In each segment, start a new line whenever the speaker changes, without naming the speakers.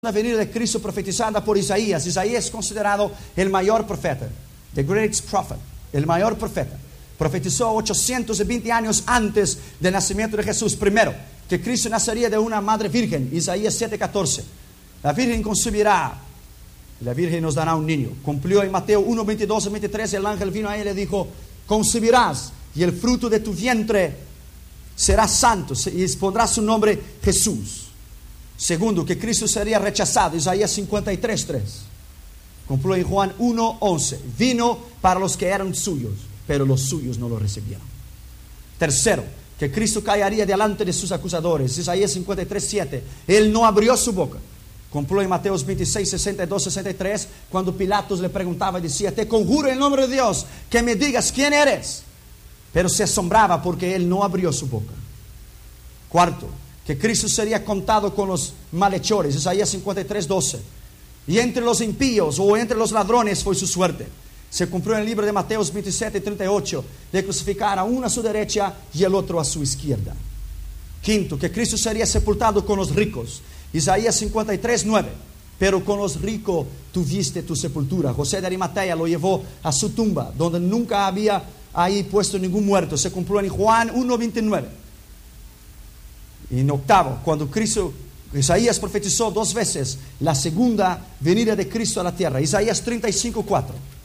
La venida de Cristo profetizada por Isaías. Isaías es considerado el mayor profeta, the greatest prophet, el mayor profeta. Profetizó 820 años antes del nacimiento de Jesús. Primero, que Cristo nacería de una madre virgen, Isaías 7:14. La virgen concebirá y la virgen nos dará un niño. Cumplió en Mateo 1, 22 y 23. El ángel vino a él y le dijo: concebirás y el fruto de tu vientre será santo y pondrás su nombre Jesús. Segundo, que Cristo sería rechazado, Isaías 53:3. Cumplió en Juan 1:11. Vino para los que eran suyos, pero los suyos no lo recibieron. Tercero, que Cristo caería delante de sus acusadores, Isaías 53:7. Él no abrió su boca. Cumplió en Mateo 26, 62, 63, cuando Pilatos le preguntaba y decía: te conjuro en el nombre de Dios que me digas quién eres. Pero se asombraba porque él no abrió su boca. Cuarto, que Cristo sería contado con los malhechores, Isaías 53:12. Y entre los impíos o entre los ladrones fue su suerte. Se cumplió en el libro de Mateo 27:38, de crucificar a uno a su derecha y el otro a su izquierda. Quinto, que Cristo sería sepultado con los ricos, Isaías 53:9. Pero con los ricos tuviste tu sepultura. José de Arimatea lo llevó a su tumba, donde nunca había ahí puesto ningún muerto. Se cumplió en Juan 1:29. Y en octavo, cuando Isaías profetizó 2 veces la segunda venida de Cristo a la tierra. Isaías 35:4.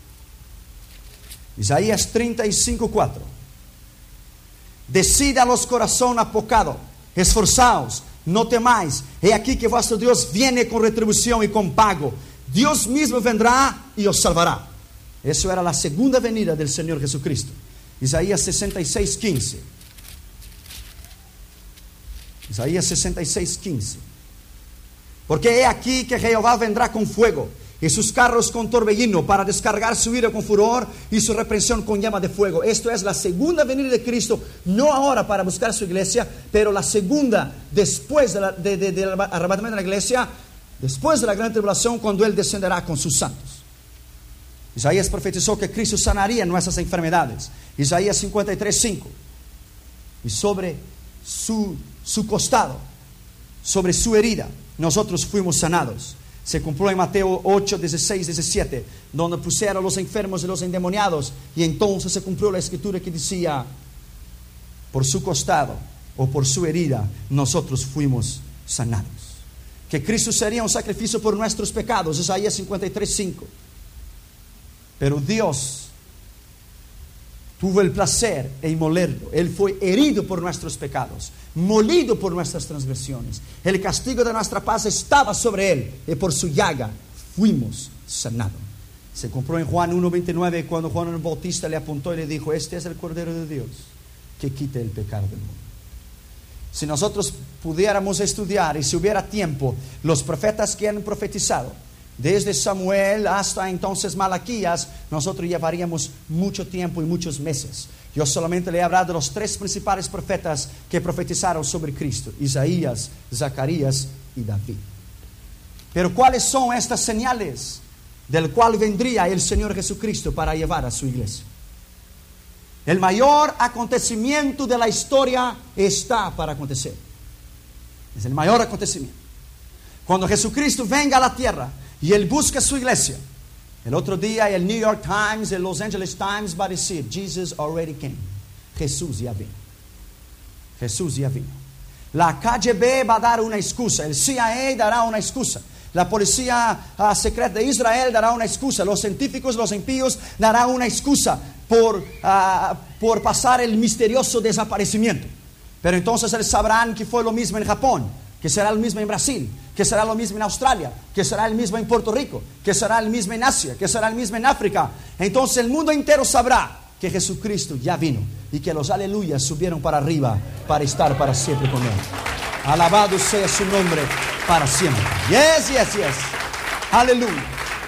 Isaías 35:4. Decid a los corazón apocado, esforzaos, no temáis. He aquí que vuestro Dios viene con retribución y con pago. Dios mismo vendrá y os salvará. Eso era la segunda venida del Señor Jesucristo. Isaías 66:15. Isaías 66:15. Porque he aquí que Jehová vendrá con fuego y sus carros con torbellino, para descargar su ira con furor y su reprensión con llama de fuego. Esto es la segunda venida de Cristo, no ahora para buscar su iglesia, pero la segunda después del arrebatamiento de la iglesia, después de la gran tribulación, cuando Él descenderá con sus santos. Isaías profetizó que Cristo sanaría nuestras enfermedades, Isaías 53:5. Y sobre su costado, sobre su herida, nosotros fuimos sanados. Se cumplió en Mateo 8, 16, 17, donde pusieron los enfermos y los endemoniados. Y entonces se cumplió la escritura que decía: por su costado o por su herida nosotros fuimos sanados. Que Cristo sería un sacrificio por nuestros pecados, Isaías 53:5. Pero Dios tuvo el placer en molerlo. Él fue herido por nuestros pecados, molido por nuestras transgresiones. El castigo de nuestra paz estaba sobre Él, y por su llaga fuimos sanados. Se cumplió en Juan 1:29, cuando Juan el Bautista le apuntó y le dijo: este es el Cordero de Dios que quita el pecado del mundo. Si nosotros pudiéramos estudiar, y si hubiera tiempo, los profetas que han profetizado, desde Samuel hasta entonces Malaquías, nosotros llevaríamos mucho tiempo y muchos meses. Yo solamente le he hablado de los 3 principales profetas que profetizaron sobre Cristo: Isaías, Zacarías y David. Pero ¿cuáles son estas señales del cual vendría el Señor Jesucristo para llevar a su iglesia? El mayor acontecimiento de la historia está para acontecer. Es el mayor acontecimiento. Cuando Jesucristo venga a la tierra y Él busca su iglesia. El otro día el New York Times, el Los Angeles Times va a decir: Jesus already came. Jesús ya vino. Jesús ya vino. La KGB va a dar una excusa. El CIA dará una excusa. La policía secreta de Israel dará una excusa. Los científicos, los impíos darán una excusa por pasar el misterioso desaparecimiento. Pero entonces ellos sabrán que fue lo mismo en Japón, que será el mismo en Brasil, que será lo mismo en Australia, que será el mismo en Puerto Rico, que será el mismo en Asia, que será el mismo en África. Entonces el mundo entero sabrá que Jesucristo ya vino y que los aleluyas subieron para arriba para estar para siempre con Él. Alabado sea su nombre para siempre. Yes, yes, yes. Aleluya.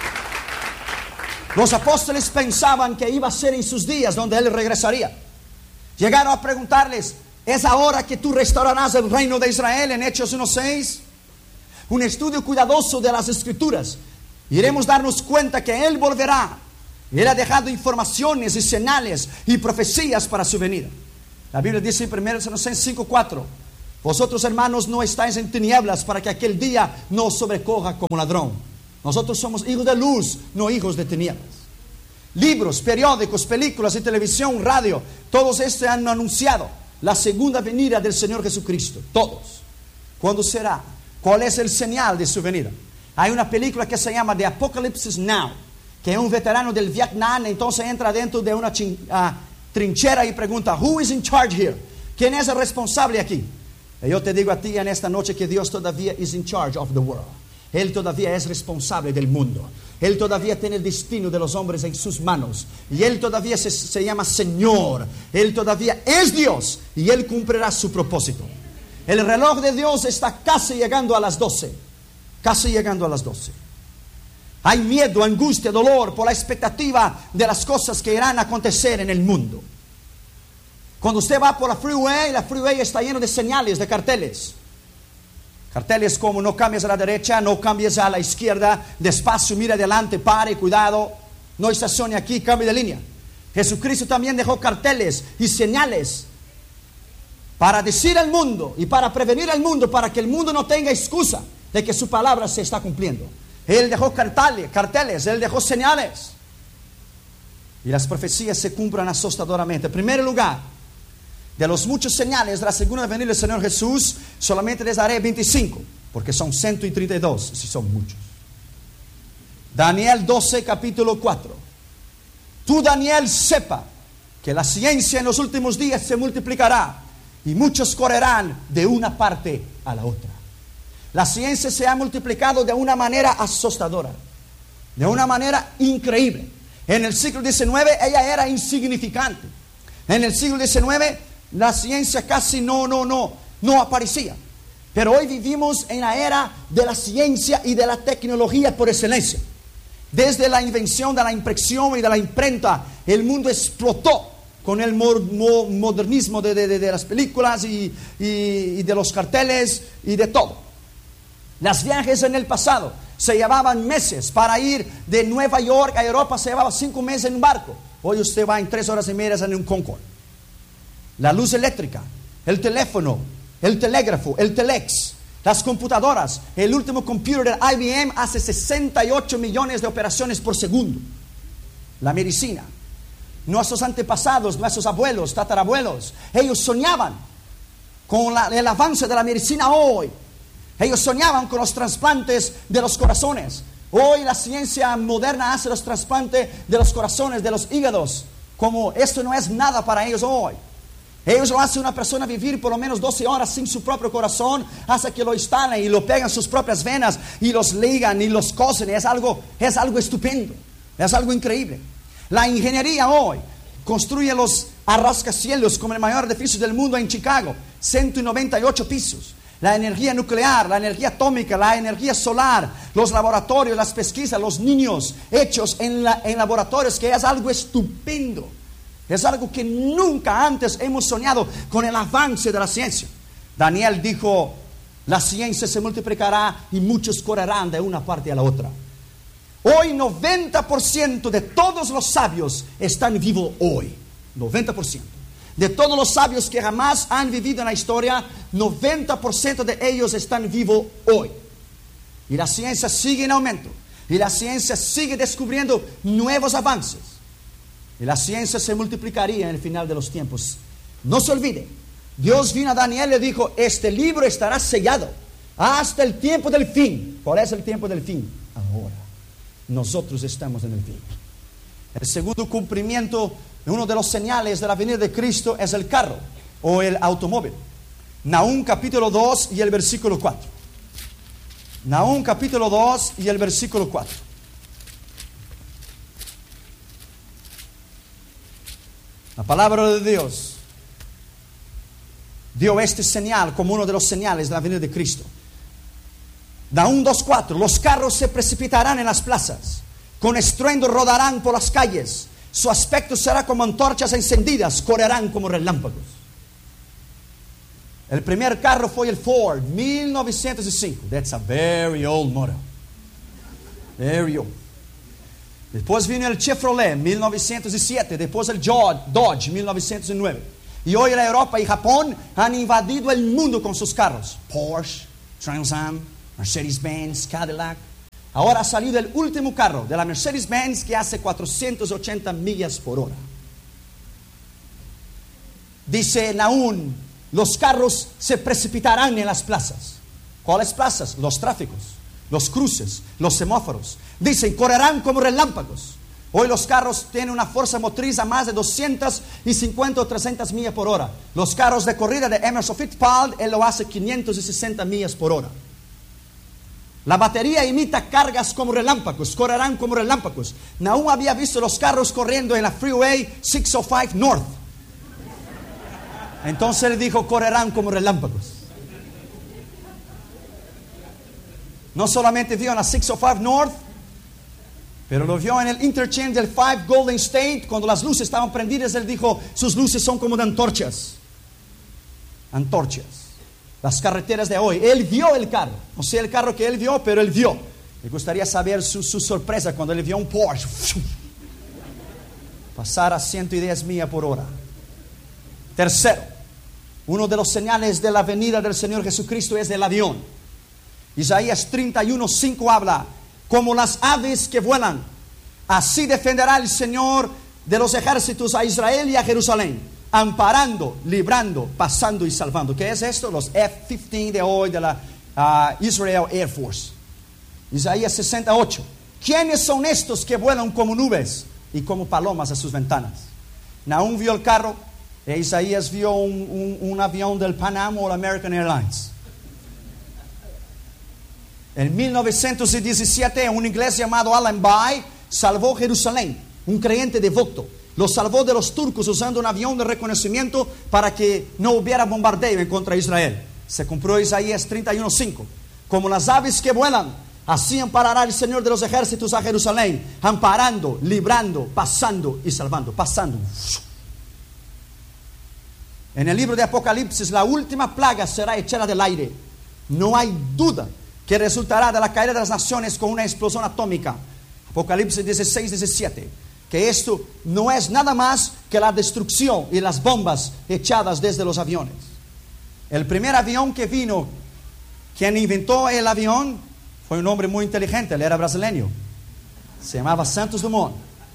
Los apóstoles pensaban que iba a ser en sus días donde Él regresaría. Llegaron a preguntarles: ¿es ahora que tú restaurarás el reino de Israel? En Hechos 1:6. Un estudio cuidadoso de las Escrituras, iremos darnos cuenta que Él volverá. Él ha dejado informaciones y señales y profecías para su venida. La Biblia dice en 1 Tesalonicenses 5:4: Vosotros, hermanos, no estáis en tinieblas para que aquel día no os sobrecoja como ladrón. Nosotros somos hijos de luz, no hijos de tinieblas. Libros, periódicos, películas y televisión, radio, todos estos han anunciado la segunda venida del Señor Jesucristo. Todos. ¿Cuándo será? ¿Cuál es el señal de su venida? Hay una película que se llama The Apocalypse Now, que es un veterano del Vietnam, entonces entra dentro de una trinchera y pregunta, who is in charge here? ¿Quién es el responsable aquí? Y yo te digo a ti en esta noche que Dios todavía is in charge of the world. Él todavía es responsable del mundo. Él todavía tiene el destino de los hombres en sus manos. Y Él todavía se llama Señor. Él todavía es Dios. Y Él cumplirá su propósito. El reloj de Dios está casi llegando a las 12. Casi llegando a las 12. Hay miedo, angustia, dolor por la expectativa de las cosas que irán a acontecer en el mundo. Cuando usted va por la freeway está lleno de señales, de carteles. Carteles como no cambies a la derecha, no cambies a la izquierda, despacio, mira adelante, pare, cuidado, no estacione aquí, cambie de línea. Jesucristo también dejó carteles y señales para decir al mundo y para prevenir al mundo, para que el mundo no tenga excusa de que su palabra se está cumpliendo. Él dejó carteles, Él dejó señales. Y las profecías se cumplen asustadoramente. En primer lugar, de los muchos señales de la segunda venida del Señor Jesús, solamente les daré 25, porque son 132, si son muchos. Daniel 12, capítulo 4. Tú, Daniel, sepa que la ciencia en los últimos días se multiplicará y muchos correrán de una parte a la otra. La ciencia se ha multiplicado de una manera asustadora, de una manera increíble. En el siglo XIX ella era insignificante. En el siglo XIX la ciencia casi no aparecía. Pero hoy vivimos en la era de la ciencia y de la tecnología por excelencia. Desde la invención de la impresión y de la imprenta, el mundo explotó con el modernismo de las películas y de los carteles y de todo. Las viajes en el pasado se llevaban meses. Para ir de Nueva York a Europa se llevaba 5 meses en un barco. Hoy usted va en 3 horas y media en un Concorde. La luz eléctrica, el teléfono, el telégrafo, el telex, las computadoras. El último computer de IBM hace 68 millones de operaciones por segundo. La medicina. Nuestros antepasados, nuestros abuelos, tatarabuelos, ellos soñaban con el avance de la medicina hoy. Ellos soñaban con los trasplantes de los corazones. Hoy la ciencia moderna hace los trasplantes de los corazones, de los hígados. Como esto no es nada para ellos hoy. Ellos lo hacen una persona vivir por lo menos 12 horas sin su propio corazón, hasta que lo instalan y lo pegan sus propias venas y los ligan y los cosen. Es algo estupendo, es algo increíble. La ingeniería hoy construye los rascacielos como el mayor edificio del mundo en Chicago, 198 pisos. La energía nuclear, la energía atómica, la energía solar, los laboratorios, las pesquisas, los niños hechos en laboratorios, que es algo estupendo. Es algo que nunca antes hemos soñado con el avance de la ciencia. Daniel dijo, la ciencia se multiplicará y muchos correrán de una parte a la otra. Hoy 90% de todos los sabios están vivos hoy. 90%. De todos los sabios que jamás han vivido en la historia, 90% de ellos están vivos hoy. Y la ciencia sigue en aumento. Y la ciencia sigue descubriendo nuevos avances. Y la ciencia se multiplicaría en el final de los tiempos. No se olvide, Dios vino a Daniel y le dijo, este libro estará sellado hasta el tiempo del fin. ¿Cuál es el tiempo del fin? Ahora. Nosotros estamos en el fin. El segundo cumplimiento, uno de los señales de la venida de Cristo, es el carro o el automóvil. Nahum capítulo 2 y el versículo 4. Nahum capítulo 2 y el versículo 4. La palabra de Dios dio este señal como uno de los señales de la venida de Cristo. Nahum 2:4. Los carros se precipitarán en las plazas, con estruendo rodarán por las calles. Su aspecto será como antorchas encendidas, correrán como relámpagos. El primer carro fue el Ford, 1905. That's a very old model. Very old. Después vino el Chevrolet, 1907. Después el Dodge, 1909. Y hoy la Europa y Japón han invadido el mundo con sus carros. Porsche, Trans Am, Mercedes-Benz, Cadillac. Ahora ha salido el último carro de la Mercedes-Benz que hace 480 millas por hora. Dice Nahum, los carros se precipitarán en las plazas. ¿Cuáles plazas? Los tráficos, los cruces, los semáforos. Dicen, correrán como relámpagos. Hoy los carros tienen una fuerza motriz a más de 250 o 300 millas por hora. Los carros de corrida de Emerson Fittipaldi, él lo hace 560 millas por hora. La batería imita cargas como relámpagos, correrán como relámpagos. Nahum había visto los carros corriendo en la Freeway 605 North. Entonces él dijo, correrán como relámpagos. No solamente vio en la 605 North, pero lo vio en el interchange del 5 Golden State. Cuando las luces estaban prendidas, él dijo, sus luces son como de antorchas. Antorchas. Las carreteras de hoy. Él vio el carro. No sé el carro que él vio, pero él vio. Me gustaría saber su sorpresa cuando él vio un Porsche pasar a 110 millas por hora. Tercero, uno de los señales de la venida del Señor Jesucristo es el avión. Isaías 31:5 habla, como las aves que vuelan, así defenderá el Señor de los ejércitos a Israel y a Jerusalén, amparando, librando, pasando y salvando. ¿Qué es esto? Los F-15 de hoy de la Israel Air Force. Isaías 68. ¿Quiénes son estos que vuelan como nubes y como palomas a sus ventanas? Nahum vio el carro, e Isaías vio un avión del Pan Am o American Airlines. En 1917, un inglés llamado Alan Bay salvó Jerusalén, un creyente devoto. Lo salvó de los turcos usando un avión de reconocimiento para que no hubiera bombardeo en contra de Israel. Se cumplió Isaías 31:5. Como las aves que vuelan, así amparará el Señor de los ejércitos a Jerusalén, amparando, librando, pasando y salvando. Pasando. En el libro de Apocalipsis, la última plaga será echada del aire. No hay duda que resultará de la caída de las naciones con una explosión atómica. Apocalipsis 16:17. Que esto no es nada más que la destrucción y las bombas echadas desde los aviones. El primer avión que vino, quien inventó el avión, fue un hombre muy inteligente, él era brasileño. Se llamaba Santos Dumont.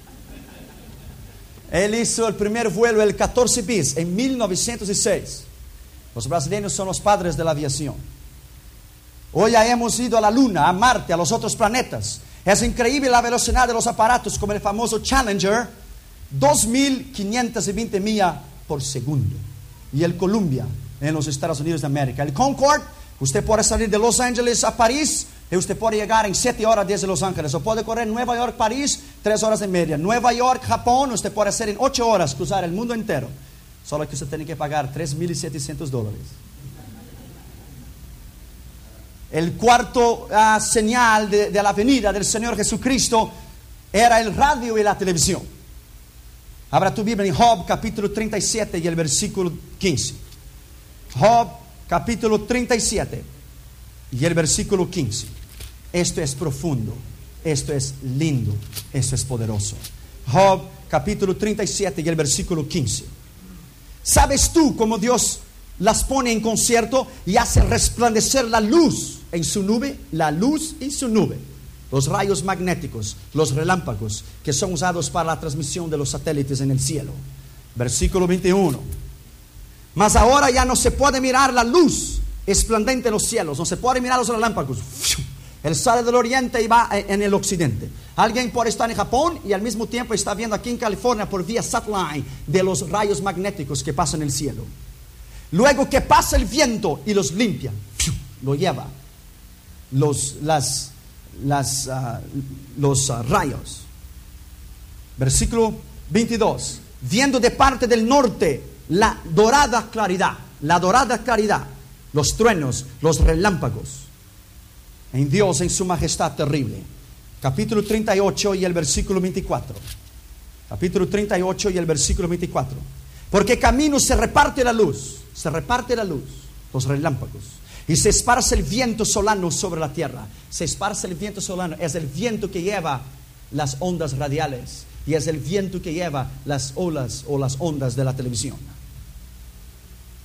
Él hizo el primer vuelo, el 14 bis, en 1906. Los brasileños son los padres de la aviación. Hoy ya hemos ido a la Luna, a Marte, a los otros planetas. Es increíble la velocidad de los aparatos, como el famoso Challenger, 2.520 millas por segundo. Y el Columbia, en los Estados Unidos de América. El Concorde, usted puede salir de Los Ángeles a París, y usted puede llegar en 7 horas desde Los Ángeles. O puede correr Nueva York, París, 3 horas y media. Nueva York, Japón, usted puede hacer en 8 horas, cruzar el mundo entero. Solo que usted tiene que pagar $3,700. El cuarto señal de la venida del Señor Jesucristo era el radio y la televisión. Abra tu Biblia en Job capítulo 37 y el versículo 15. Job capítulo 37 y el versículo 15. Esto es profundo, esto es lindo, esto es poderoso. Job capítulo 37 y el versículo 15. ¿Sabes tú cómo Dios las pone en concierto y hace resplandecer la luz en su nube? La luz y su nube, los rayos magnéticos, los relámpagos que son usados para la transmisión de los satélites en el cielo. Versículo 21. Mas ahora ya no se puede mirar la luz esplendente en los cielos, no se puede mirar los relámpagos. Él sale del oriente y va en el occidente. Alguien puede estar en Japón y al mismo tiempo está viendo aquí en California por vía satellite de los rayos magnéticos que pasan en el cielo. Luego que pasa el viento y los limpia, lo lleva los rayos. Versículo 22. Viendo de parte del norte la dorada claridad, los truenos, los relámpagos. En Dios, en su majestad terrible. Capítulo 38 y el versículo 24. Capítulo 38 y el versículo 24. Porque camino se reparte la luz, los relámpagos, y se esparce el viento solano sobre la tierra. Se esparce el viento solano, es el viento que lleva las ondas radiales, y es el viento que lleva las olas o las ondas de la televisión.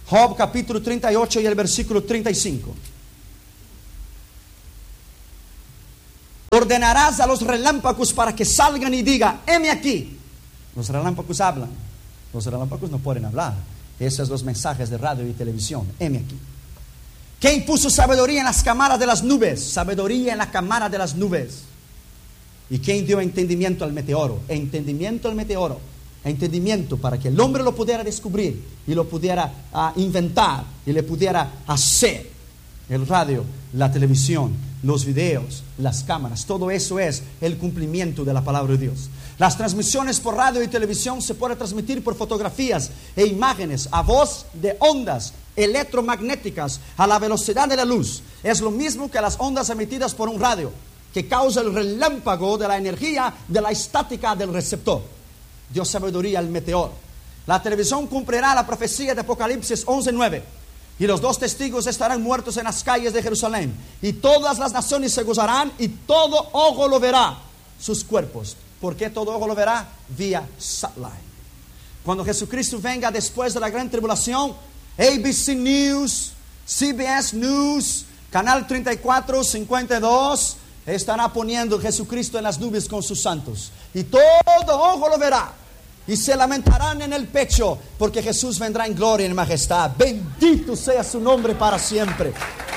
Job capítulo 38 y el versículo 35. Ordenarás a los relámpagos para que salgan y digan, heme aquí. Los relámpagos hablan. Los relámpagos no pueden hablar. Esos son los mensajes de radio y televisión. Heme aquí. ¿Quién puso sabiduría en las cámaras de las nubes? Sabiduría en la cámara de las nubes. ¿Y quién dio entendimiento al meteoro? Entendimiento al meteoro. Entendimiento para que el hombre lo pudiera descubrir y lo pudiera inventar y le pudiera hacer. El radio, la televisión, los videos, las cámaras, todo eso es el cumplimiento de la palabra de Dios. Las transmisiones por radio y televisión se pueden transmitir por fotografías e imágenes a voz de ondas electromagnéticas a la velocidad de la luz. Es lo mismo que las ondas emitidas por un radio, que causa el relámpago de la energía de la estática del receptor. Dio sabiduría al meteoro. La televisión cumplirá la profecía de Apocalipsis 11:9. Y los 2 testigos estarán muertos en las calles de Jerusalén. Y todas las naciones se gozarán y todo ojo lo verá sus cuerpos. ¿Por qué todo ojo lo verá? Vía satellite. Cuando Jesucristo venga después de la gran tribulación, ABC News, CBS News, Canal 34, 52, estará poniendo Jesucristo en las nubes con sus santos. Y todo ojo lo verá. Y se lamentarán en el pecho, porque Jesús vendrá en gloria y en majestad. Bendito sea su nombre para siempre.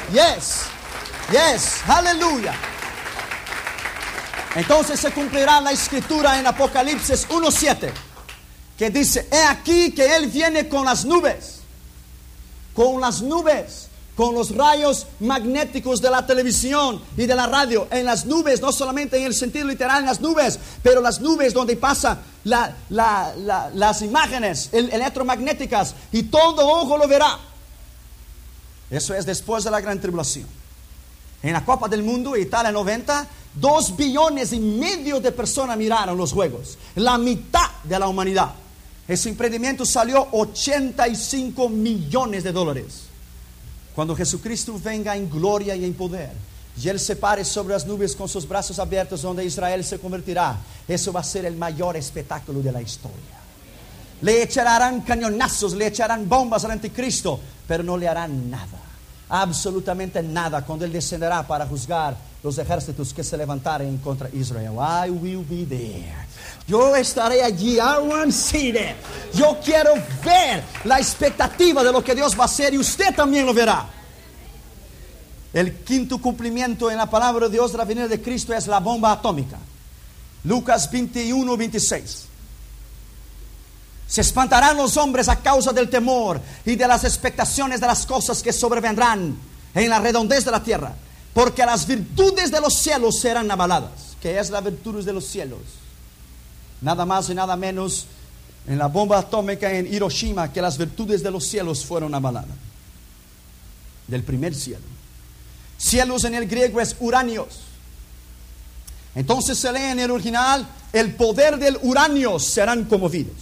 Yes, aleluya. Entonces se cumplirá la escritura en Apocalipsis 1:7, que dice, he aquí que Él viene con las nubes. Con las nubes. Con los rayos magnéticos de la televisión y de la radio. En las nubes, no solamente en el sentido literal en las nubes, pero las nubes donde pasa las imágenes electromagnéticas, y todo ojo lo verá. Eso es después de la gran tribulación. En la Copa del Mundo, Italia 90, 2,5 billones de personas miraron los juegos. La mitad de la humanidad. Ese emprendimiento salió $85 millones. Cuando Jesucristo venga en gloria y en poder, y Él se pare sobre las nubes con sus brazos abiertos, donde Israel se convertirá, eso va a ser el mayor espectáculo de la historia. Le echarán cañonazos, le echarán bombas al anticristo, pero no le harán nada, absolutamente nada, cuando Él descenderá para juzgar los ejércitos que se levantaren contra Israel. I will be there. Yo estaré allí. I want to see it. Yo quiero ver la expectativa de lo que Dios va a hacer, y usted también lo verá. El quinto cumplimiento en la palabra de Dios de la venida de Cristo es la bomba atómica. Lucas 21:26. Se espantarán los hombres a causa del temor y de las expectaciones de las cosas que sobrevendrán en la redondez de la tierra, porque las virtudes de los cielos serán abaladas. ¿Qué es las virtudes de los cielos? Nada más y nada menos en la bomba atómica en Hiroshima, que las virtudes de los cielos fueron abaladas. Del primer cielo. Cielos en el griego es uranios. Entonces se lee en el original, el poder del uranio serán conmovidos.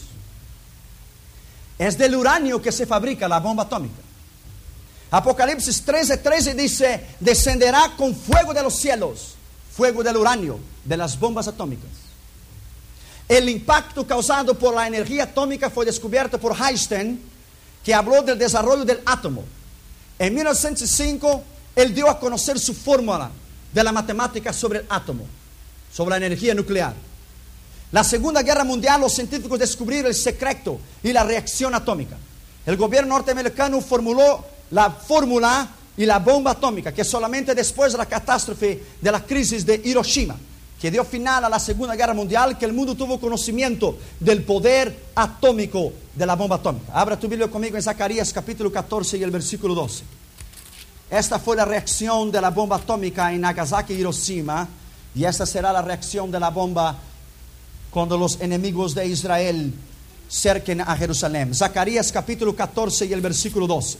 Es del uranio que se fabrica la bomba atómica. Apocalipsis 13:13 dice, descenderá con fuego de los cielos, fuego del uranio, de las bombas atómicas. El impacto causado por la energía atómica fue descubierto por Einstein, que habló del desarrollo del átomo. En 1905, él dio a conocer su fórmula de la matemática sobre el átomo, sobre la energía nuclear. La Segunda Guerra Mundial, los científicos descubrieron el secreto y la reacción atómica. El gobierno norteamericano formuló la fórmula y la bomba atómica, que solamente después de la catástrofe de la crisis de Hiroshima, que dio final a la Segunda Guerra Mundial, que el mundo tuvo conocimiento del poder atómico de la bomba atómica. Abra tu Biblia conmigo en Zacarías capítulo 14 y el versículo 12. Esta fue la reacción de la bomba atómica en Nagasaki y Hiroshima, y esta será la reacción de la bomba cuando los enemigos de Israel cerquen a Jerusalén. Zacarías capítulo 14 y el versículo 12.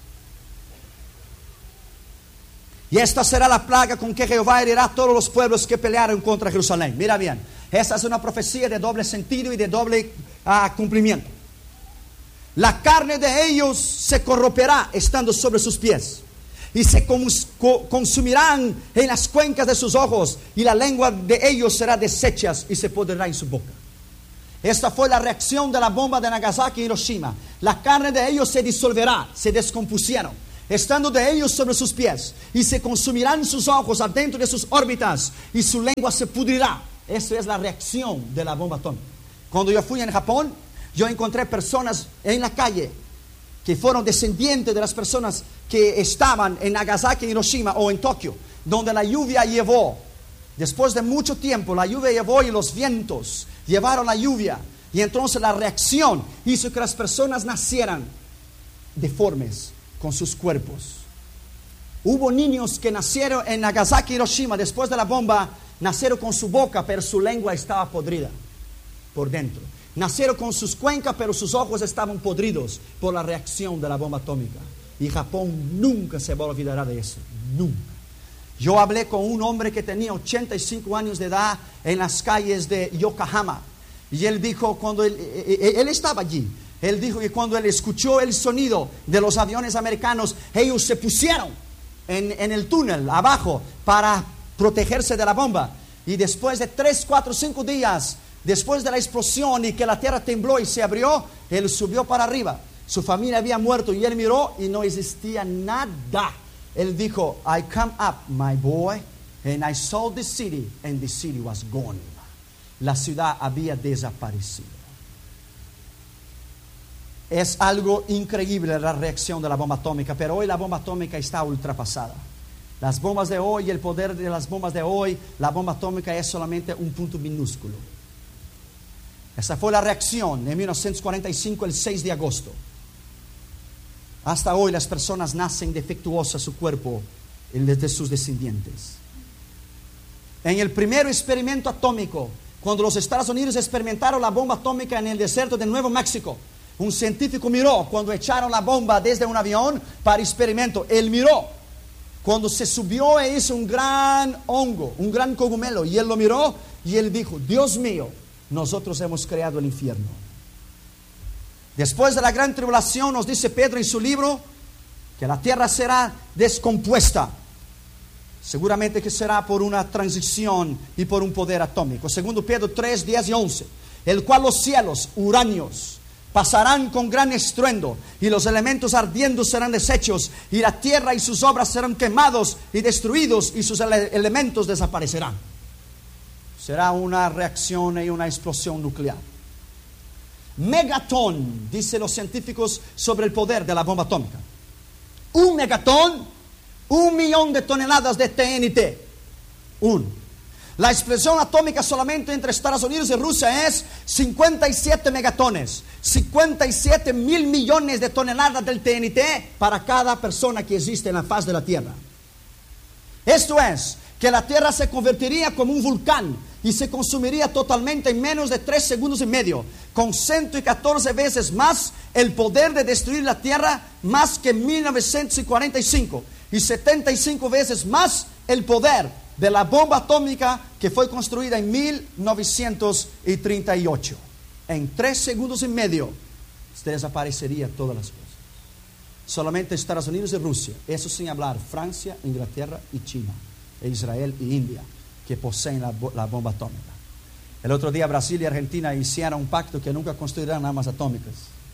Y esta será la plaga con que Jehová herirá a todos los pueblos que pelearon contra Jerusalén. Mira bien, esta es una profecía de doble sentido y de doble cumplimiento. La carne de ellos se corromperá estando sobre sus pies, y se consumirán en las cuencas de sus ojos, y la lengua de ellos será deshecha y se pudrirá en su boca. Esta fue la reacción de la bomba de Nagasaki y Hiroshima. La carne de ellos se disolverá, se descompusieron, estando de ellos sobre sus pies, y se consumirán sus ojos adentro de sus órbitas, y su lengua se pudrirá. Esa es la reacción de la bomba atómica. Cuando yo fui en Japón, yo encontré personas en la calle que fueron descendientes de las personas que estaban en Nagasaki, Hiroshima o en Tokio, donde la lluvia llevó, después de mucho tiempo, la lluvia llevó y los vientos llevaron la lluvia. Y entonces la reacción hizo que las personas nacieran deformes con sus cuerpos. Hubo niños que nacieron en Nagasaki, Hiroshima, después de la bomba, nacieron con su boca, pero su lengua estaba podrida por dentro. Nacieron con sus cuencas, pero sus ojos estaban podridos por la reacción de la bomba atómica. Y Japón nunca se olvidará de eso, nunca. Yo hablé con un hombre que tenía 85 años de edad en las calles de Yokohama. Y él dijo, cuando él estaba allí, él dijo que cuando él escuchó el sonido de los aviones americanos, ellos se pusieron en el túnel abajo para protegerse de la bomba. Y después de 3, 4, 5 días, después de la explosión y que la tierra tembló y se abrió, él subió para arriba. Su familia había muerto y él miró y no existía nada. Él dijo, I come up, my boy, and I saw the city, and the city was gone. La ciudad había desaparecido. Es algo increíble la reacción de la bomba atómica, pero hoy la bomba atómica está ultrapasada. Las bombas de hoy, el poder de las bombas de hoy, la bomba atómica es solamente un punto minúsculo. Esa fue la reacción en 1945, el 6 de agosto. Hasta hoy las personas nacen defectuosas su cuerpo de sus descendientes. En el primer experimento atómico, cuando los Estados Unidos experimentaron la bomba atómica en el desierto de Nuevo México, un científico miró cuando echaron la bomba desde un avión para experimento. Él miró cuando se subió e hizo un gran hongo, un gran cogumelo, y él lo miró y él dijo, Dios mío, nosotros hemos creado el infierno. Después de la gran tribulación, nos dice Pedro en su libro, que la tierra será descompuesta. Seguramente que será por una transición y por un poder atómico. Segundo Pedro 3, 10 y 11. El cual los cielos, uráneos, pasarán con gran estruendo, y los elementos ardiendo serán deshechos, y la tierra y sus obras serán quemados y destruidos, y sus elementos desaparecerán. Será una reacción y una explosión nuclear. Megatón, dicen los científicos sobre el poder de la bomba atómica. Un megatón, 1.000.000 de toneladas de TNT. La explosión atómica solamente entre Estados Unidos y Rusia es 57 megatones, 57 mil millones de toneladas del TNT para cada persona que existe en la faz de la Tierra. Esto es, que la Tierra se convertiría como un volcán y se consumiría totalmente en menos de 3 segundos y medio, con 114 veces más el poder de destruir la Tierra, más que 1945, y 75 veces más el poder de la bomba atómica que fue construida en 1938. En 3 segundos y medio se desaparecería todas las cosas. Solamente Estados Unidos y Rusia, eso sin hablar Francia, Inglaterra y China, e Israel y India, que poseen la bomba atómica. El otro día Brasil y Argentina hicieron un pacto que nunca construirán armas atómicas.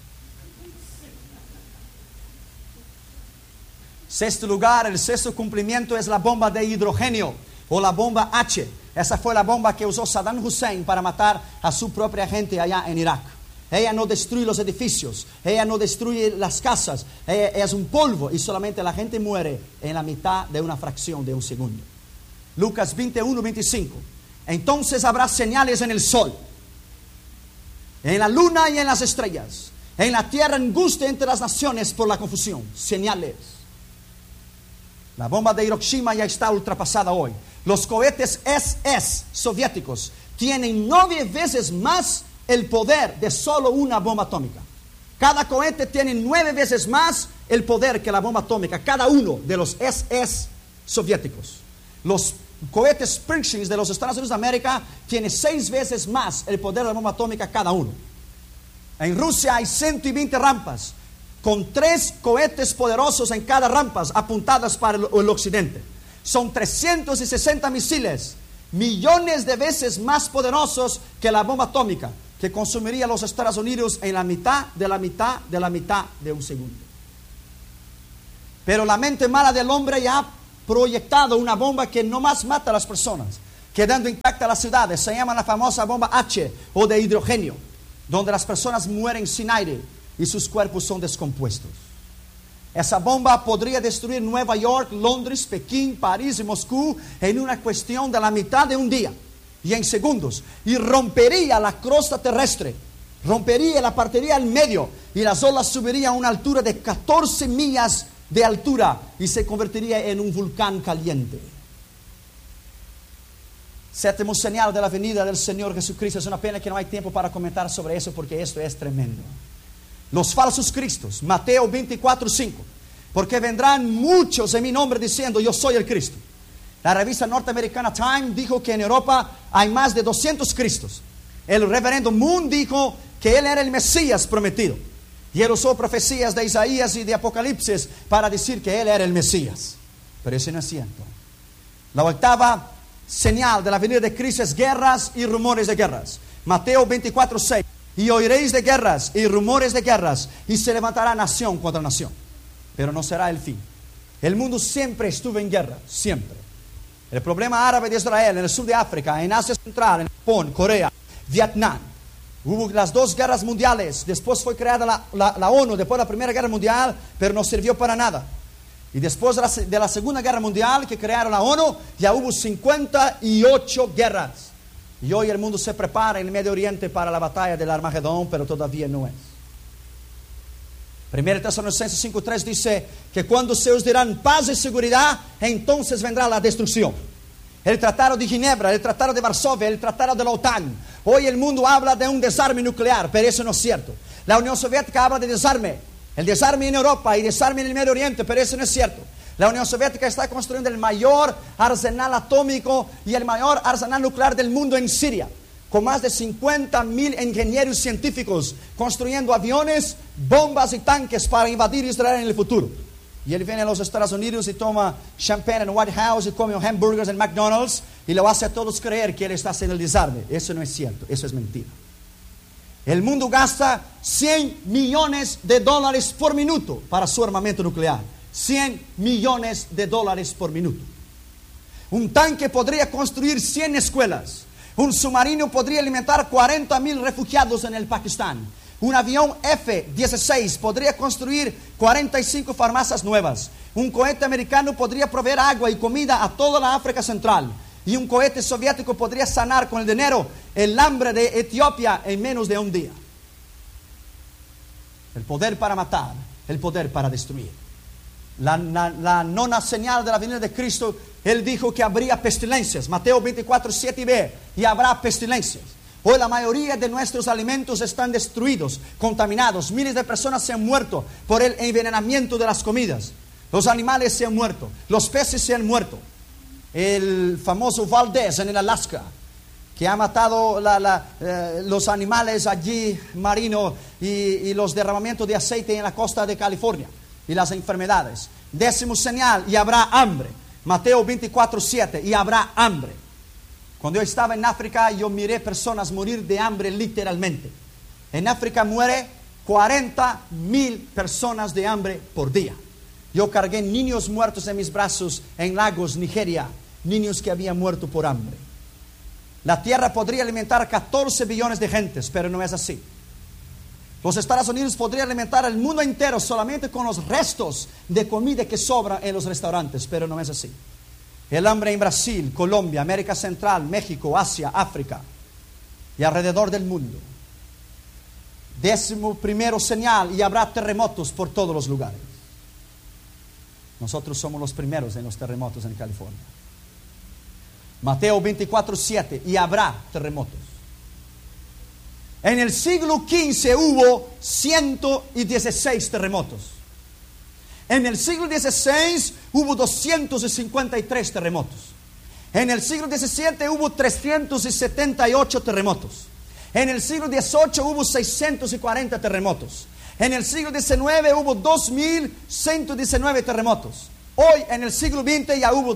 Sexto lugar, el sexto cumplimiento es la bomba de hidrógeno o la bomba H. Esa fue la bomba que usó Saddam Hussein para matar a su propia gente allá en Irak. Ella no destruye los edificios, ella no destruye las casas, ella es un polvo y solamente la gente muere en la mitad de una fracción de un segundo. Lucas 21, 25. Entonces habrá señales en el sol, en la luna y en las estrellas, en la tierra angustia entre las naciones por la confusión. Señales. La bomba de Hiroshima ya está ultrapasada hoy. Los cohetes SS soviéticos tienen 9 veces más el poder de solo una bomba atómica. Cada cohete tiene 9 veces más el poder que la bomba atómica, cada uno de los SS soviéticos. Los cohetes Pershing de los Estados Unidos de América tienen 6 veces más el poder de la bomba atómica cada uno. En Rusia hay 120 rampas con 3 cohetes poderosos en cada rampa apuntadas para el occidente. Son 360 misiles, millones de veces más poderosos que la bomba atómica, que consumiría los Estados Unidos en la mitad de la mitad de la mitad de un segundo. Pero la mente mala del hombre ya ha proyectado una bomba que no más mata a las personas, quedando intactas las ciudades. Se llama la famosa bomba H o de hidrógeno, donde las personas mueren sin aire y sus cuerpos son descompuestos. Esa bomba podría destruir Nueva York, Londres, Pekín, París y Moscú en una cuestión de la mitad de un día y en segundos, y rompería la crosta terrestre, rompería, la partiría al medio, y las olas subirían a una altura de 14 millas de altura y se convertiría en un volcán caliente. Séptimo señal de la venida del Señor Jesucristo. Es una pena que no hay tiempo para comentar sobre eso, porque esto es tremendo. Los falsos cristos, Mateo 24:5. Porque vendrán muchos en mi nombre diciendo: yo soy el Cristo. La revista norteamericana Time dijo que en Europa hay más de 200 Cristos. El reverendo Moon dijo que él era el Mesías prometido, y él usó profecías de Isaías y de Apocalipsis para decir que él era el Mesías. Pero eso no es cierto. La octava señal de la venida de Cristo es guerras y rumores de guerras. Mateo 24:6. Y oiréis de guerras y rumores de guerras, y se levantará nación contra nación, pero no será el fin. El mundo siempre estuvo en guerra, siempre. El problema árabe de Israel, en el sur de África, en Asia Central, en Japón, Corea, Vietnam. Hubo las dos guerras mundiales. Después fue creada la ONU, después de la Primera Guerra Mundial, pero no sirvió para nada. Y después de la Segunda Guerra Mundial, que crearon la ONU, ya hubo 58 guerras. Y hoy el mundo se prepara en el Medio Oriente para la batalla del Armagedón, pero todavía no es. 1 Tesalonicenses 5:3 dice que cuando se os dirán paz y seguridad, entonces vendrá la destrucción. El Tratado de Ginebra, el Tratado de Varsovia, el Tratado de la OTAN. Hoy el mundo habla de un desarme nuclear, pero eso no es cierto. La Unión Soviética habla de desarme. El desarme en Europa y desarme en el Medio Oriente, pero eso no es cierto. La Unión Soviética está construyendo el mayor arsenal atómico y el mayor arsenal nuclear del mundo en Siria, con más de 50,000 ingenieros científicos construyendo aviones, bombas y tanques para invadir Israel en el futuro. Y él viene a los Estados Unidos y toma champán en White House y come hamburgers en McDonald's y lo hace a todos creer que él está haciendo el desarme. Eso no es cierto, eso es mentira. El mundo gasta $100 millones por minuto para su armamento nuclear. $100 millones por minuto. Un tanque podría construir 100 escuelas. Un submarino podría alimentar 40,000 refugiados en el Pakistán. Un avión F-16 podría construir 45 farmacias nuevas. Un cohete americano podría proveer agua y comida a toda la África Central. Y un cohete soviético podría sanar con el dinero el hambre de Etiopía en menos de un día. El poder para matar, el poder para destruir. La nona señal de la venida de Cristo, él dijo que habría pestilencias. Mateo 24:7b, y habrá pestilencias. Hoy la mayoría de nuestros alimentos están destruidos, contaminados. Miles de personas se han muerto por el envenenamiento de las comidas. Los animales se han muerto, los peces se han muerto. El famoso Valdez en el Alaska, que ha matado los animales allí marinos, y los derramamientos de aceite en la costa de California, y las enfermedades. 10º señal, y habrá hambre. Mateo 24:7, y habrá hambre. Cuando yo estaba en África, yo miré personas morir de hambre literalmente. En África muere 40,000 personas de hambre por día. Yo cargué niños muertos en mis brazos en Lagos, Nigeria. Niños que habían muerto por hambre. La tierra podría alimentar 14 billones de gentes, pero no es así. Los Estados Unidos podrían alimentar al mundo entero solamente con los restos de comida que sobra en los restaurantes, pero no es así. El hambre en Brasil, Colombia, América Central, México, Asia, África y alrededor del mundo. 11º señal, y habrá terremotos por todos los lugares. Nosotros somos los primeros en los terremotos en California. Mateo 24:7, y habrá terremotos. En el siglo XV hubo 116 terremotos. En el siglo XVI hubo 253 terremotos. En el siglo XVII hubo 378 terremotos. En el siglo XVIII hubo 640 terremotos. En el siglo XIX hubo 2,119 terremotos. Hoy, en el siglo XX, ya hubo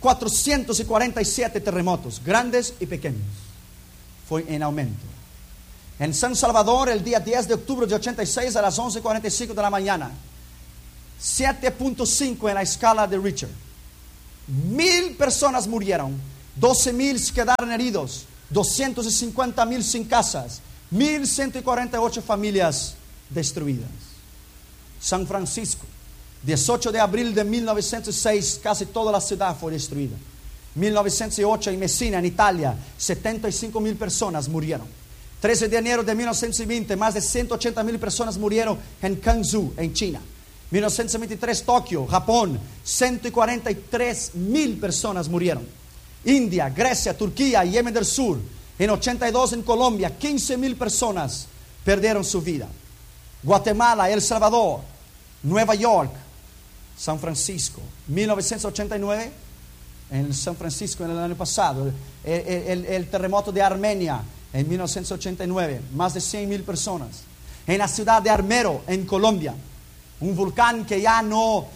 2,447 terremotos, grandes y pequeños. Fue en aumento. En San Salvador, el día 10 de octubre de 86 a las 11:45 de la mañana. 7.5 en la escala de Richter. 1,000 personas murieron. 12,000 quedaron heridos. 250,000 sin casas. 1,148 familias destruidas. San Francisco, 18 de abril de 1906, casi toda la ciudad fue destruida. 1908 en Messina, en Italia, 75,000 personas murieron. 13 de enero de 1920, más de 180,000 personas murieron en Kanzhou, en China. 1923, Tokio, Japón, 143,000 personas murieron. India, Grecia, Turquía, Yemen del Sur. En 82 en Colombia, 15,000 personas perdieron su vida. Guatemala, El Salvador, Nueva York, San Francisco. 1989, en San Francisco en el año pasado, el terremoto de Armenia en 1989, más de 100,000 personas. En la ciudad de Armero, en Colombia, un volcán que ya no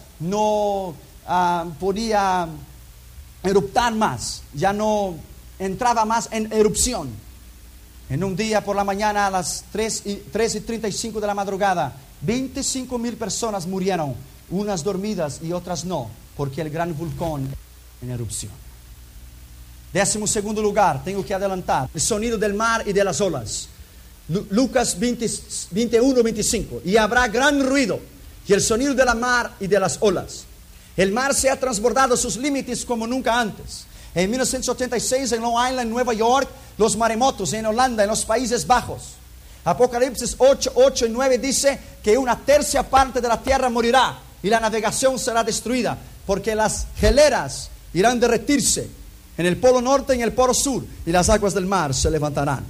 podía eruptar más, ya no entraba más en erupción. En un día por la mañana a las 3:35 de la madrugada, 25,000 personas murieron, unas dormidas y otras no, porque el gran volcán en erupción. 12º lugar, tengo que adelantar, el sonido del mar y de las olas. Lucas 21:25, y habrá gran ruido y el sonido de la mar y de las olas. El mar se ha transbordado sus límites como nunca antes. En 1986 en Long Island, Nueva York, los maremotos. En Holanda, en los Países Bajos. Apocalipsis 8 y 9 dice que 1/3 parte de la tierra morirá y la navegación será destruida, porque las geleras irán a derretirse en el polo norte y en el polo sur, y las aguas del mar se levantarán.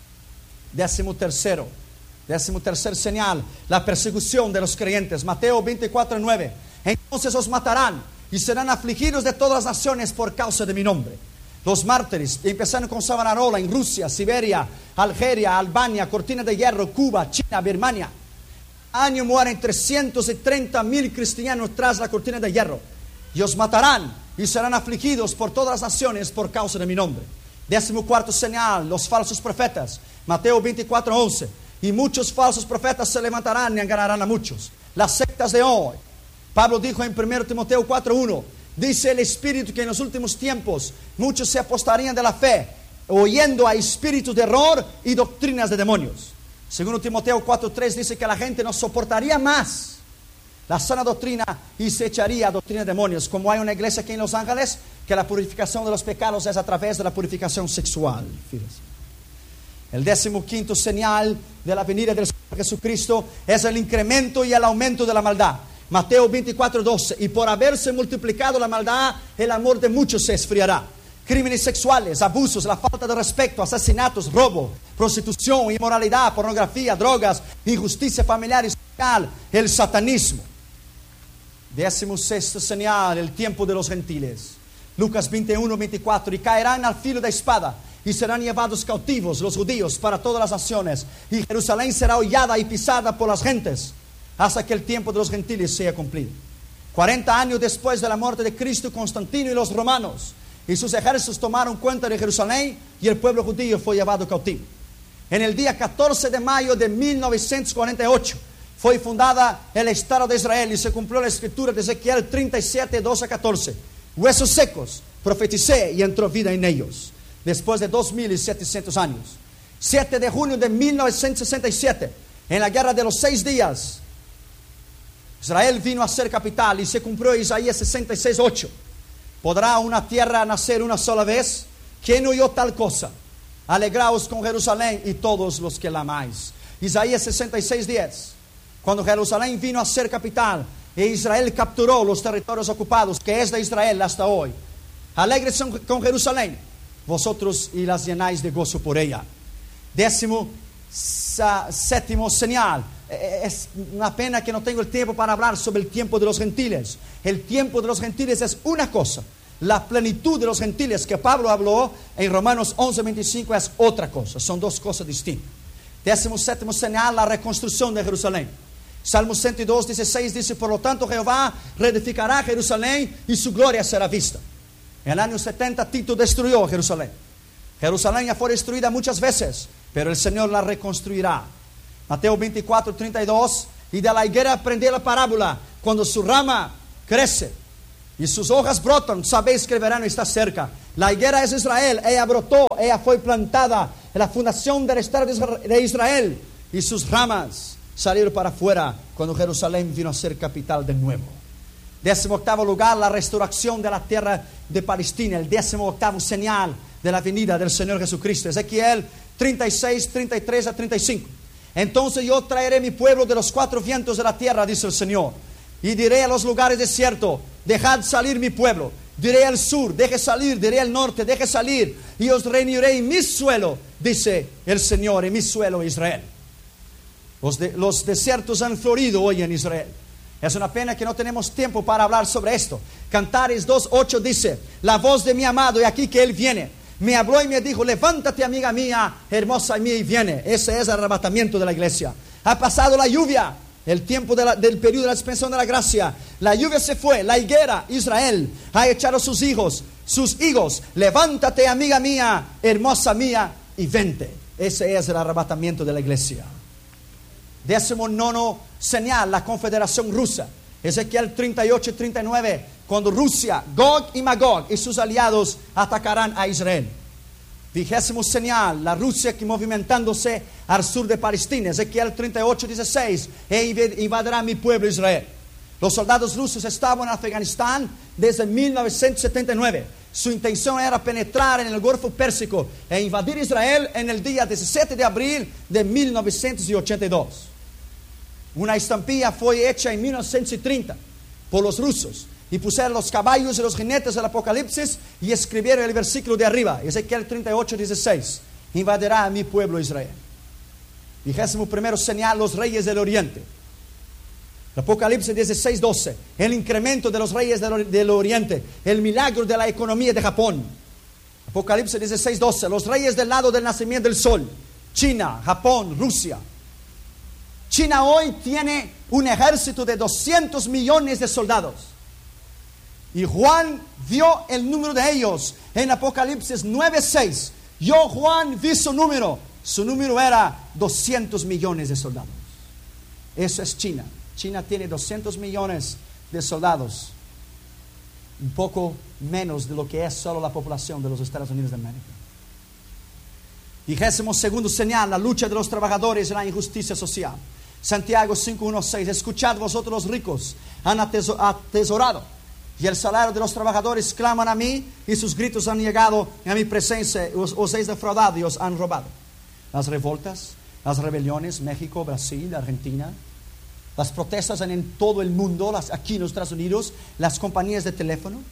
13ª señal, la persecución de los creyentes. Mateo 24:9. Entonces os matarán y serán afligidos de todas las naciones por causa de mi nombre. Los mártires, empezando con Savonarola en Rusia, Siberia, Algeria, Albania, Cortina de Hierro, Cuba, China, Birmania. Año mueren 330,000 cristianos tras la Cortina de Hierro. Y os matarán y serán afligidos por todas las naciones por causa de mi nombre. 14ª señal, los falsos profetas. Mateo 24:11. Y muchos falsos profetas se levantarán y engañarán a muchos. Las sectas de hoy. Pablo dijo en 1 Timoteo 4:1, dice el Espíritu que en los últimos tiempos muchos se apostarían de la fe, oyendo a espíritus de error y doctrinas de demonios. 2 Timoteo 4:3 dice que la gente no soportaría más la sana doctrina y se echaría a doctrina de demonios. Como hay una iglesia aquí en Los Ángeles, que la purificación de los pecados es a través de la purificación sexual. Fíjense. El 15º señal de la venida del Señor Jesucristo es el incremento y el aumento de la maldad. Mateo 24:12. Y por haberse multiplicado la maldad, el amor de muchos se esfriará. Crímenes sexuales, abusos, la falta de respeto, asesinatos, robo, prostitución, inmoralidad, pornografía, drogas, injusticia familiar y social, el satanismo. 16ª señal, el tiempo de los gentiles. Lucas 21:24. Y caerán al filo de espada y serán llevados cautivos los judíos para todas las naciones, y Jerusalén será hollada y pisada por las gentes, hasta que el tiempo de los gentiles sea cumplido. 40 años después de la muerte de Cristo, Constantino y los romanos y sus ejércitos tomaron cuenta de Jerusalén, y el pueblo judío fue llevado cautivo. En el día 14 de mayo de 1948 fue fundada el Estado de Israel, y se cumplió la escritura de Ezequiel 37:12-14. Huesos secos, profeticé y entró vida en ellos. Después de 2700 años. 7 de junio de 1967, en la guerra de los 6 días, Israel vino a ser capital, y se cumplió Isaías 66:8. ¿Podrá una tierra nacer una sola vez? ¿Quién oyó tal cosa? Alegraos con Jerusalén y todos los que la amáis. Isaías 66:10. Cuando Jerusalén vino a ser capital e Israel capturó los territorios ocupados, que es de Israel hasta hoy. Alegres con Jerusalén, vosotros, y las llenáis de gozo por ella. 17º señal. Es una pena que no tengo el tiempo para hablar sobre el tiempo de los gentiles. El tiempo de los gentiles es una cosa. La plenitud de los gentiles que Pablo habló en Romanos 11:25 es otra cosa. Son dos cosas distintas. 17º señal, la reconstrucción de Jerusalén. Salmo 102:16 dice: por lo tanto Jehová reedificará Jerusalén y su gloria será vista. En el año 70 Tito destruyó Jerusalén. Jerusalén ya fue destruida muchas veces, pero el Señor la reconstruirá. Mateo 24, 32. Y de la higuera aprendí la parábola: cuando su rama crece y sus hojas brotan, sabéis que el verano está cerca. La higuera es Israel, ella brotó, ella fue plantada en la fundación del estado de Israel, y sus ramas salieron para afuera cuando Jerusalén vino a ser capital de nuevo. 18º lugar, la restauración de la tierra de Palestina, el 18º señal de la venida del Señor Jesucristo. Ezequiel 36, 33 a 35. Entonces yo traeré mi pueblo de los 4 vientos de la tierra, dice el Señor, y diré a los lugares desiertos: dejad salir mi pueblo. Diré al sur: deje salir. Diré al norte: deje salir. Y os reuniré en mi suelo, dice el Señor, en mi suelo Israel. Los desiertos han florido hoy en Israel. Es una pena que no tenemos tiempo para hablar sobre esto. Cantares 2:8 dice: la voz de mi amado, y aquí que él viene. Me habló y me dijo: levántate, amiga mía, hermosa mía, y viene. Ese es el arrebatamiento de la iglesia. Ha pasado la lluvia, el tiempo del periodo de la expansión de la gracia. La lluvia se fue. La higuera, Israel, ha echado sus higos. Levántate, amiga mía, hermosa mía, y vente. Ese es el arrebatamiento de la iglesia. 19º señal, la confederación rusa. Ezequiel 38 y 39. Cuando Rusia, Gog y Magog y sus aliados atacarán a Israel. 20º señal, la Rusia que movimentándose al sur de Palestina. Ezequiel 38, 16. Invadirá mi pueblo Israel. Los soldados rusos estaban en Afganistán desde 1979. Su intención era penetrar en el Golfo Pérsico e invadir Israel en el día 17 de abril de 1982. Una estampilla fue hecha en 1930 por los rusos, y pusieron los caballos y los jinetes del Apocalipsis y escribieron el versículo de arriba, Ezequiel 38, 16. Invadirá a mi pueblo Israel. 21º señal, los reyes del oriente. Apocalipsis 16, 12. El incremento de los reyes del oriente. El milagro de la economía de Japón. Apocalipsis 16, 12. Los reyes del lado del nacimiento del sol. China, Japón, Rusia. China hoy tiene un ejército de 200 millones de soldados. Y Juan vio el número de ellos en Apocalipsis 9:6. Yo, Juan, vi su número. Su número era 200 millones de soldados. Eso es China. China tiene 200 millones de soldados. Un poco menos de lo que es solo la población de los Estados Unidos de América. 22º señal, la lucha de los trabajadores y la injusticia social. Santiago 5:1-6. Escuchad vosotros los ricos, han atesorado, y el salario de los trabajadores claman a mí, y sus gritos han llegado a mi presencia. Os he defraudado y os han robado. Las revoltas, las rebeliones, México, Brasil, Argentina, las protestas en todo el mundo, aquí en los Estados Unidos, las compañías de teléfono.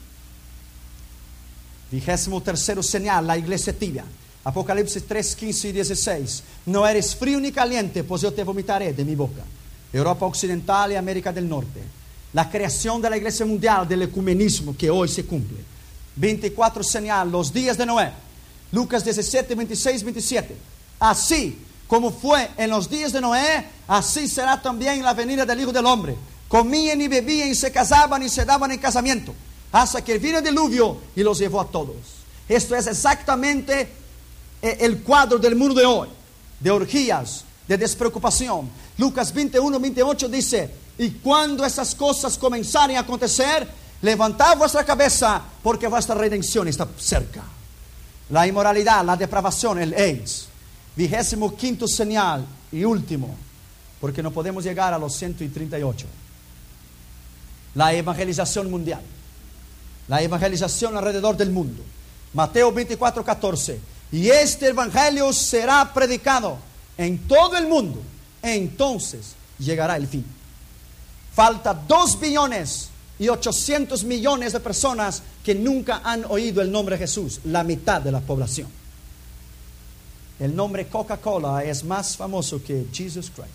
23º señal, la iglesia tibia. Apocalipsis 3, 15 y 16. No eres frío ni caliente, pues yo te vomitaré de mi boca. Europa Occidental y América del Norte. La creación de la iglesia mundial, del ecumenismo que hoy se cumple. 24 señal, los días de Noé. Lucas 17, 26, 27. Así como fue en los días de Noé, así será también la venida del Hijo del Hombre. Comían y bebían y se casaban y se daban en casamiento, hasta que vino el diluvio y los llevó a todos. Esto es exactamente el cuadro del mundo de hoy, de orgías, de despreocupación. Lucas 21, 28 dice: y cuando esas cosas comenzaren a acontecer, levantad vuestra cabeza, porque vuestra redención está cerca. La inmoralidad, la depravación, el AIDS. 25º señal y último, porque no podemos llegar a los 138. La evangelización mundial. La evangelización alrededor del mundo. Mateo 24, 14. Y este evangelio será predicado en todo el mundo, entonces llegará el fin. Falta 2.800 millones de personas que nunca han oído el nombre de Jesús, la mitad de la población. El nombre Coca-Cola es más famoso que Jesus Christ.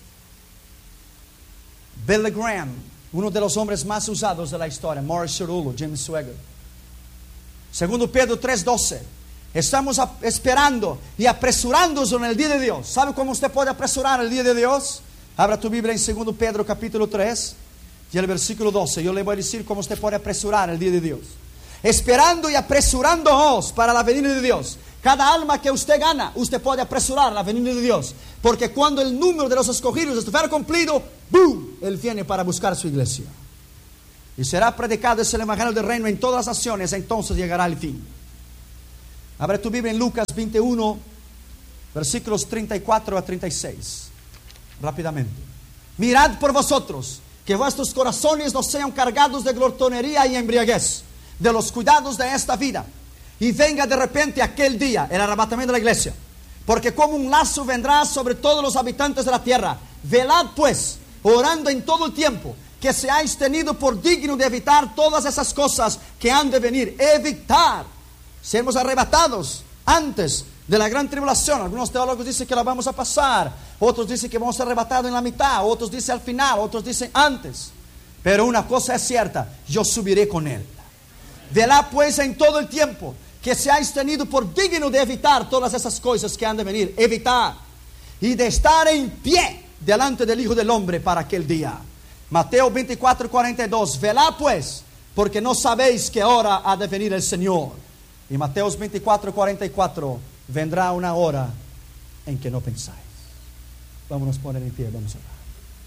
Billy Graham, uno de los hombres más usados de la historia. Morris Cerullo, Jim Swagger. Segundo Pedro 3:12. Estamos esperando y apresurándonos en el día de Dios. ¿Sabe cómo usted puede apresurar el día de Dios? Abra tu Biblia en 2 Pedro capítulo 3 y el versículo 12. Yo le voy a decir cómo usted puede apresurar el día de Dios. Esperando y apresurándoos para la venida de Dios. Cada alma que usted gana, usted puede apresurar la venida de Dios. Porque cuando el número de los escogidos estuviera cumplido, ¡boom!, Él viene para buscar su iglesia. Y será predicado ese evangelio del reino en todas las naciones, entonces llegará el fin. Abre tu Biblia en Lucas 21, versículos 34 a 36. Rápidamente. Mirad por vosotros, que vuestros corazones no sean cargados de glotonería y embriaguez, de los cuidados de esta vida. Y venga de repente aquel día, el arrebatamiento de la iglesia. Porque como un lazo vendrá sobre todos los habitantes de la tierra. Velad pues, orando en todo el tiempo, que seáis tenidos por digno de evitar todas esas cosas que han de venir. Evitar. Seremos arrebatados antes de la gran tribulación. Algunos teólogos dicen que la vamos a pasar. Otros dicen que vamos a ser arrebatados en la mitad. Otros dicen al final. Otros dicen antes. Pero una cosa es cierta: yo subiré con Él. Velad pues en todo el tiempo, que seáis tenidos por digno de evitar todas esas cosas que han de venir. Evitar. Y de estar en pie delante del Hijo del Hombre para aquel día. Mateo 24, 42. Velad pues, porque no sabéis qué hora ha de venir el Señor. Y Mateo 24, 44. Vendrá una hora en que no pensáis. Vámonos a poner en pie, vamos a orar.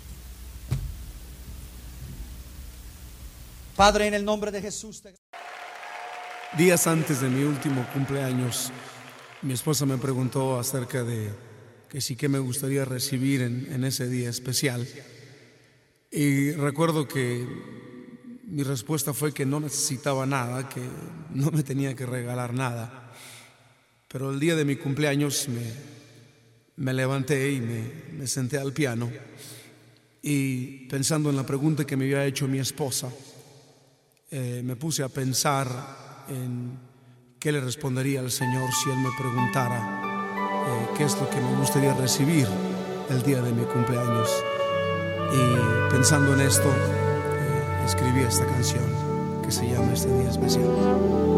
Padre, en el nombre de Jesús.
Días antes de mi último cumpleaños, mi esposa me preguntó acerca de que sí, que me gustaría recibir en ese día especial. Y recuerdo que mi respuesta fue que no necesitaba nada, que no me tenía que regalar nada. Pero el día de mi cumpleaños me levanté y me senté al piano, y pensando en la pregunta que me había hecho mi esposa, me puse a pensar en qué le respondería al Señor si Él me preguntara qué es lo que me gustaría recibir el día de mi cumpleaños. Y pensando en esto, escribí esta canción que se llama Este Día Especial.